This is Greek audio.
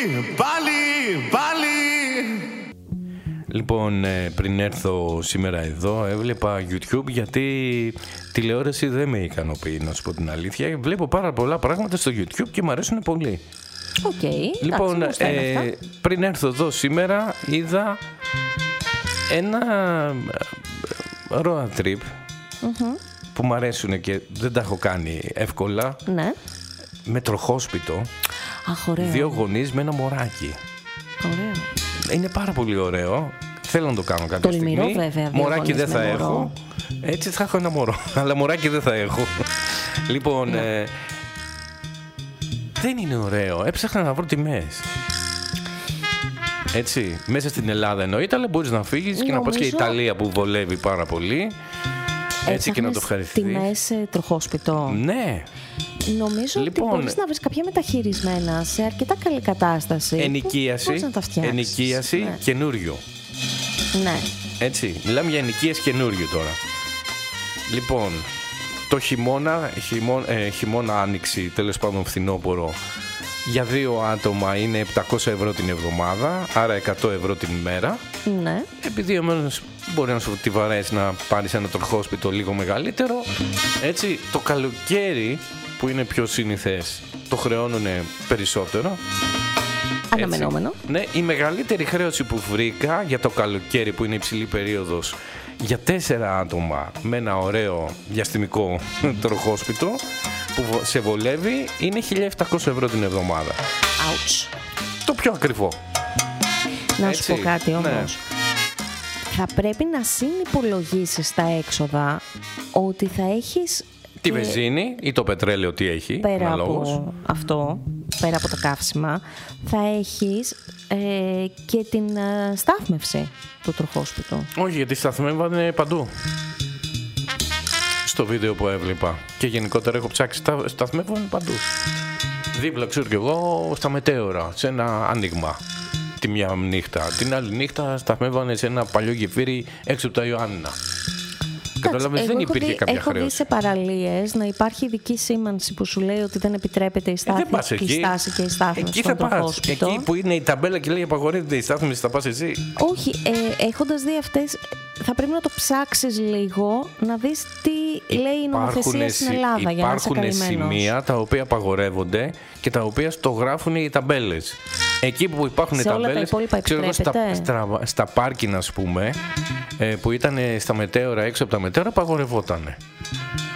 πάλι. Λοιπόν, πριν έρθω σήμερα εδώ έβλεπα YouTube, γιατί τηλεόραση δεν με ικανοποιεί, να σου πω την αλήθεια. Βλέπω πάρα πολλά πράγματα στο YouTube και μου αρέσουν πολύ. Λοιπόν, πριν έρθω εδώ σήμερα είδα ένα road trip που μου αρέσουν και δεν τα έχω κάνει εύκολα. Ναι. Με τροχόσπιτο. Αχ, ωραίο. 2 γονείς με ένα μωράκι. Ωραίο. Είναι πάρα πολύ ωραίο. Θέλω να το κάνω κάποια στιγμή. Τολμηρό, βέβαια. Μωράκι δεν θα έχω. Έτσι θα έχω ένα μωρό. Αλλά μωράκι δεν θα έχω. Λοιπόν, δεν είναι ωραίο. Έψαχνα να βρω τιμές. Έτσι, μέσα στην Ελλάδα εννοείται, αλλά μπορείς να φύγεις και να πας και η Ιταλία που βολεύει πάρα πολύ. Έτσι και να το ευχαριστηθείς. Τιμές τροχόσπιτο. Ναι. Νομίζω ότι μπορείς να βρεις κάποια μεταχειρισμένα σε αρκετά καλή κατάσταση. Ενοικίαση, ναι. καινούριο. Ναι. Έτσι, μιλάμε για ενοικίαση καινούριο τώρα. Λοιπόν, το χειμώνα άνοιξη, τέλος πάντων φθινόπωρο, για 2 άτομα είναι 700 ευρώ την εβδομάδα, άρα 100 ευρώ την ημέρα. Ναι. Επειδή εμένως μπορεί να σου τη βαρέσει να πάρεις ένα τροχόσπιτο λίγο μεγαλύτερο. Έτσι, το καλοκαίρι που είναι πιο συνηθές το χρεώνουν περισσότερο. Αναμενόμενο. Ναι, η μεγαλύτερη χρέωση που βρήκα για το καλοκαίρι, που είναι υψηλή περίοδος, για 4 άτομα με ένα ωραίο διαστημικό τροχόσπιτο που σε βολεύει, είναι 1.700 ευρώ την εβδομάδα. Ouch. Το πιο ακριβό. Να σου πω κάτι όμως. Ναι. Θα πρέπει να συνυπολογίσεις τα έξοδα, ότι θα έχεις τη βενζίνη ή το πετρέλαιο, τι έχει. Πέρα από αυτό, πέρα από τα καύσιμα, θα έχεις και την στάθμευση του τροχόσπιτου. Όχι, γιατί σταθμεύανε παντού. Στο βίντεο που έβλεπα. Και γενικότερα έχω ψάξει, σταθμεύανε παντού. Δίπλα, ξέρω κι εγώ, στα μετέωρα, σε ένα άνοιγμα. Τη μια νύχτα. Την άλλη νύχτα σταθμεύανε σε ένα παλιό γεφύρι έξω από τα Ιωάννηνα. Κατάλαβες, δεν υπήρχε κάποια χρέωση. Έχω δει σε παραλίες να υπάρχει ειδική σήμανση που σου λέει ότι δεν επιτρέπεται η στάση και η στάθμευση. Εκεί θα πας. Εκεί που είναι η ταμπέλα και λέει απαγορεύεται η στάθμευση, θα πας εσύ. Όχι, έχοντας δει αυτές, θα πρέπει να το ψάξεις λίγο, να δεις τι λέει η νομοθεσία στην Ελλάδα για να είσαι καλυμμένος. Υπάρχουν σημεία τα οποία απαγορεύονται και τα οποία στο γράφουν οι ταμπέλες. Εκεί που υπάρχουν σε όλα τα υπόλοιπα επιτρέπεται. Στα πάρκινγκ, ας πούμε, που ήταν στα μετέωρα, έξω από τα μετέωρα, απαγορευότανε.